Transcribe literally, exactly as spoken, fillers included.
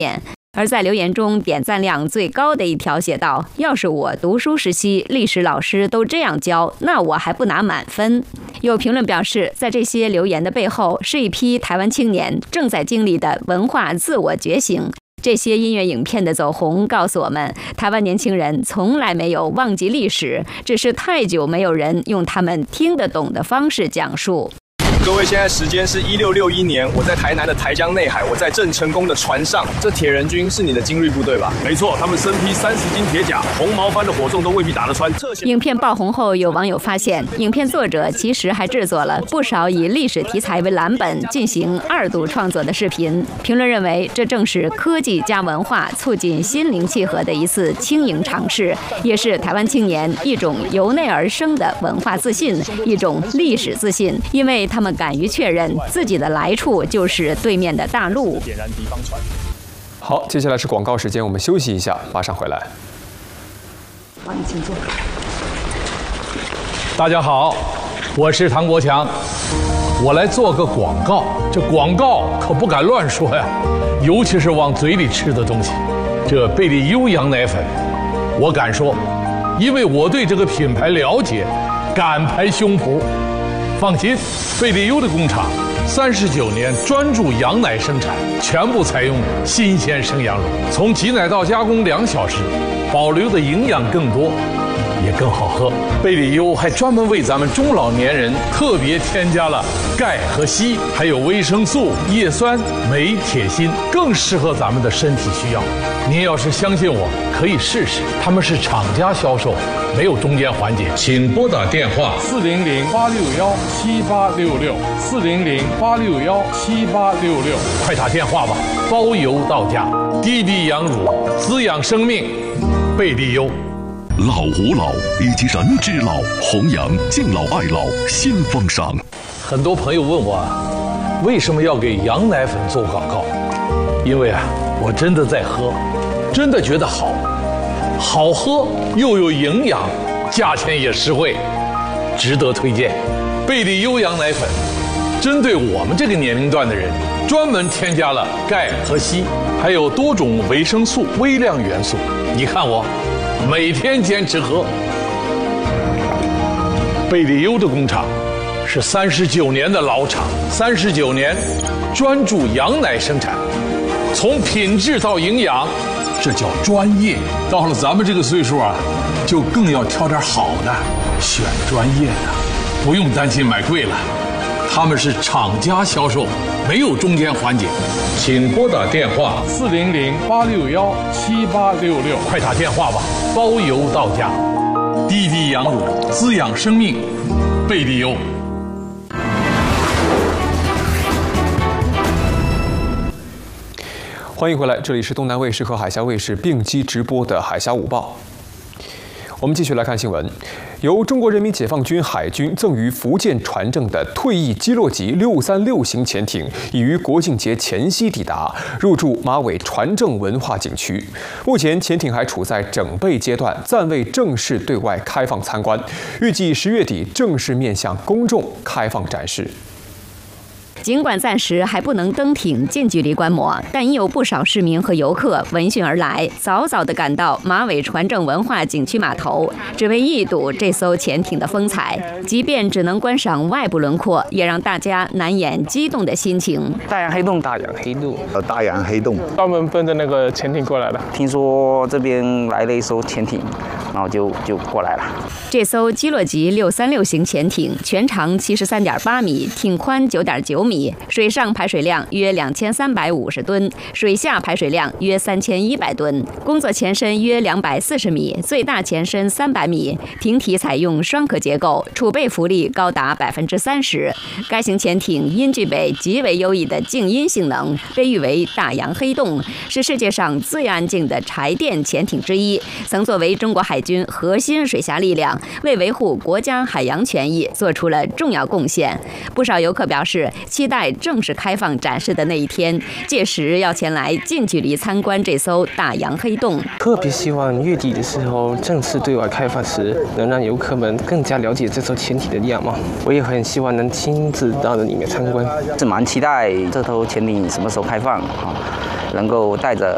而在留言中点赞量最高的一条写道：“要是我读书时期历史老师都这样教，那我还不拿满分。”有评论表示，在这些留言的背后，是一批台湾青年正在经历的文化自我觉醒。这些音乐影片的走红告诉我们，台湾年轻人从来没有忘记历史，只是太久没有人用他们听得懂的方式讲述。 各位，现在时间是一六六一年，我在台南的台江内海，我在郑成功的船上。这铁人军是你的精锐部队吧？ 没错，他们身披三十斤铁甲，红毛番的火种都未必打得穿。 影片爆红后，有网友发现，影片作者其实还制作了不少以历史题材为蓝本进行二度创作的视频。评论认为，这正是科技加文化促进心灵契合的一次轻盈尝试，也是台湾青年一种由内而生的文化自信，一种历史自信，因为他们敢于确认自己的来处就是对面的大陆。 点燃敌方船。 好，接下来是广告时间，我们休息一下，马上回来。 好，你请坐。 大家好，我是唐国强，我来做个广告。这广告可不敢乱说呀，尤其是往嘴里吃的东西。这贝利优羊奶粉，我敢说，因为我对这个品牌了解，敢拍胸脯。放心，贝利优的工厂三十九年专注羊奶生产，全部采用新鲜生羊乳，从挤奶到加工两小时，保留的营养更多，也更好喝。贝利优还专门为咱们中老年人特别添加了钙和硒，还有维生素、叶酸、镁、铁、锌，更适合咱们的身体需要。您要是相信我，可以试试。他们是厂家销售，没有中间环节。请拨打电话四零零八六幺七八六六四零零八六幺七八六六，快打电话吧，包邮到家。滴滴羊乳，滋养生命，贝利优。 老吾老以及人之老，弘扬敬老爱老新风尚。 很多朋友问我，为什么要给羊奶粉做广告？因为啊，我真的在喝，真的觉得好，好喝又有营养，价钱也实惠，值得推荐。贝利优羊奶粉针对我们这个年龄段的人，专门添加了钙和硒，还有多种维生素、微量元素。你看我每天坚持喝。贝利优的工厂是三十九年的老厂，三十九年专注羊奶生产，从品质到营养，这叫专业。到了咱们这个岁数啊，就更要挑点好的，选专业的，不用担心买贵了。他们是厂家销售，没有中间环节。请拨打电话四零零八六幺七八六六，快打电话吧，包邮到家。滴滴羊乳，滋养生命，贝利优。 欢迎回来，这里是东南卫视和海峡卫视并机直播的《海峡午报》。我们继续来看新闻。由中国人民解放军海军赠予福建船政的退役基洛级六三六型潜艇，已于国庆节前夕抵达，入驻马尾船政文化景区。目前潜艇还处在整备阶段，暂未正式对外开放参观，预计十月底正式面向公众开放展示。 尽管暂时还不能登艇近距离观摩，但已有不少市民和游客闻讯而来，早早地赶到马尾船政文化景区码头，只为一睹这艘潜艇的风采。即便只能观赏外部轮廓，也让大家难掩激动的心情。 大洋黑洞，大洋黑洞， 呃，大洋黑洞， 专门奔着那个潜艇过来的。听说这边来了一艘潜艇，然后就就过来了。 这艘基洛级六三六型潜艇全长七十三点八米，艇宽九点九米，水上排水量约两千三百五十吨，水下排水量约三千一百吨。工作前身约两百四十米，最大前身三百米。艇体采用双壳结构，储备浮力高达百分之三十。该型潜艇因具备极为优异的静音性能，被誉为“大洋黑洞”，是世界上最安静的柴电潜艇之一，曾作为中国海军核心水下力量，为维护国家海洋权益做出了重要贡献。不少游客表示，期待正式开放展示的那一天，届时要前来近距离参观这艘大洋黑洞。 特别希望月底的时候正式对外开放时，能让游客们更加了解这艘潜艇的样貌。我也很希望能亲自到里面参观。 是蛮期待这艘潜艇什么时候开放啊，能够带着